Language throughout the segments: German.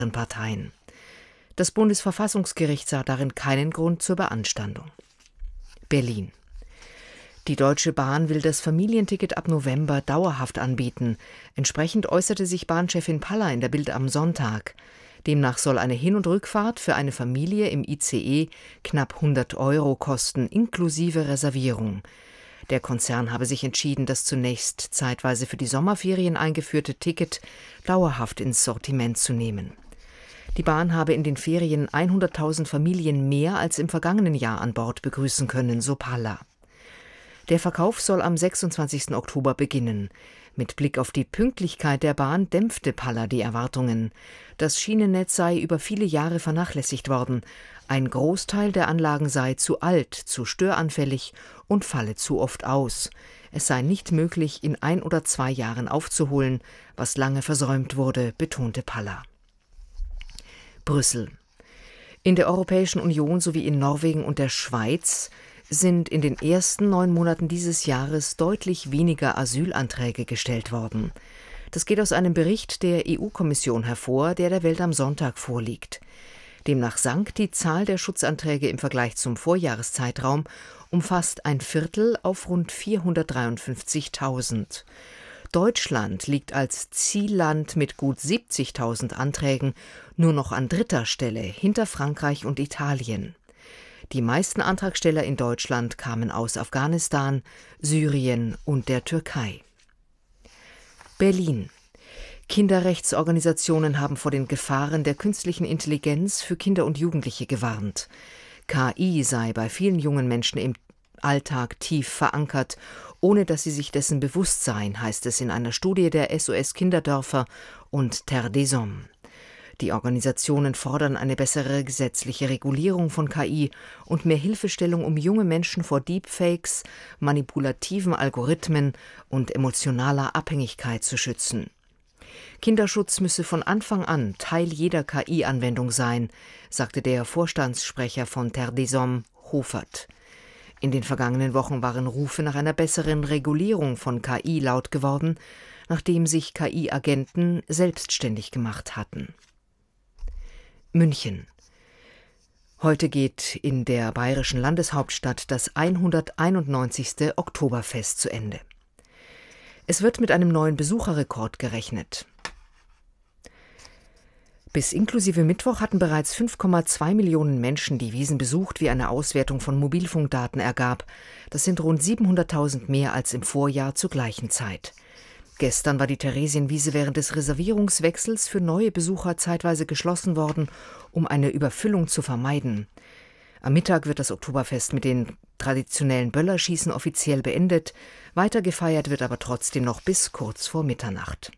Parteien. Das Bundesverfassungsgericht sah darin keinen Grund zur Beanstandung. Berlin. Die Deutsche Bahn will das Familienticket ab November dauerhaft anbieten. Entsprechend äußerte sich Bahnchefin Paller in der Bild am Sonntag. Demnach soll eine Hin- und Rückfahrt für eine Familie im ICE knapp 100 € kosten, inklusive Reservierung. Der Konzern habe sich entschieden, das zunächst zeitweise für die Sommerferien eingeführte Ticket dauerhaft ins Sortiment zu nehmen. Die Bahn habe in den Ferien 100.000 Familien mehr als im vergangenen Jahr an Bord begrüßen können, so Paller. Der Verkauf soll am 26. Oktober beginnen. Mit Blick auf die Pünktlichkeit der Bahn dämpfte Paller die Erwartungen. Das Schienennetz sei über viele Jahre vernachlässigt worden. Ein Großteil der Anlagen sei zu alt, zu störanfällig und falle zu oft aus. Es sei nicht möglich, in 1 oder 2 Jahren aufzuholen, was lange versäumt wurde, betonte Paller. Brüssel. In der Europäischen Union sowie in Norwegen und der Schweiz sind in den ersten 9 Monaten dieses Jahres deutlich weniger Asylanträge gestellt worden. Das geht aus einem Bericht der EU-Kommission hervor, der der Welt am Sonntag vorliegt. Demnach sank die Zahl der Schutzanträge im Vergleich zum Vorjahreszeitraum um fast ein Viertel auf rund 453.000. Deutschland liegt als Zielland mit gut 70.000 Anträgen nur noch an 3. Stelle hinter Frankreich und Italien. Die meisten Antragsteller in Deutschland kamen aus Afghanistan, Syrien und der Türkei. Berlin. Kinderrechtsorganisationen haben vor den Gefahren der künstlichen Intelligenz für Kinder und Jugendliche gewarnt. KI sei bei vielen jungen Menschen im Alltag tief verankert, ohne dass sie sich dessen bewusst seien, heißt es in einer Studie der SOS Kinderdörfer und Terre des Hommes. Die Organisationen fordern eine bessere gesetzliche Regulierung von KI und mehr Hilfestellung, um junge Menschen vor Deepfakes, manipulativen Algorithmen und emotionaler Abhängigkeit zu schützen. Kinderschutz müsse von Anfang an Teil jeder KI-Anwendung sein, sagte der Vorstandssprecher von Terre des Hommes, Hofert. In den vergangenen Wochen waren Rufe nach einer besseren Regulierung von KI laut geworden, nachdem sich KI-Agenten selbstständig gemacht hatten. München. Heute geht in der bayerischen Landeshauptstadt das 191. Oktoberfest zu Ende. Es wird mit einem neuen Besucherrekord gerechnet. Bis inklusive Mittwoch hatten bereits 5,2 Millionen Menschen die Wiesn besucht, wie eine Auswertung von Mobilfunkdaten ergab. Das sind rund 700.000 mehr als im Vorjahr zur gleichen Zeit. Gestern war die Theresienwiese während des Reservierungswechsels für neue Besucher zeitweise geschlossen worden, um eine Überfüllung zu vermeiden. Am Mittag wird das Oktoberfest mit den traditionellen Böllerschießen offiziell beendet. Weiter gefeiert wird aber trotzdem noch bis kurz vor Mitternacht.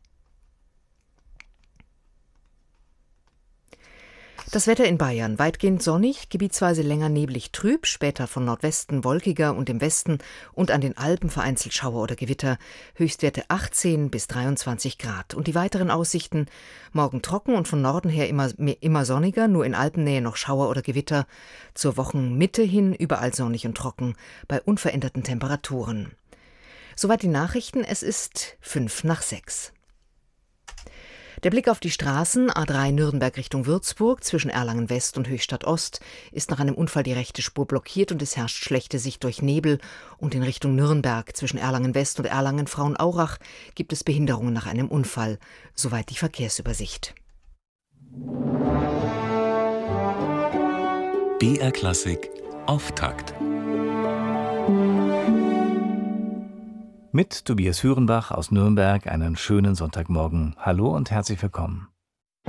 Das Wetter in Bayern: weitgehend sonnig, gebietsweise länger neblig trüb, später von Nordwesten wolkiger und im Westen und an den Alpen vereinzelt Schauer oder Gewitter, Höchstwerte 18 bis 23 Grad. Und die weiteren Aussichten: morgen trocken und von Norden her immer sonniger, nur in Alpennähe noch Schauer oder Gewitter, zur Wochenmitte hin überall sonnig und trocken, bei unveränderten Temperaturen. Soweit die Nachrichten, es ist 5:05. Der Blick auf die Straßen: A3 Nürnberg Richtung Würzburg, zwischen Erlangen West und Höchstadt Ost ist nach einem Unfall die rechte Spur blockiert und es herrscht schlechte Sicht durch Nebel. Und in Richtung Nürnberg, zwischen Erlangen West und Erlangen-Frauenaurach, gibt es Behinderungen nach einem Unfall. Soweit die Verkehrsübersicht. BR Klassik Auftakt. Mit Tobias Hürenbach aus Nürnberg einen schönen Sonntagmorgen. Hallo und herzlich willkommen.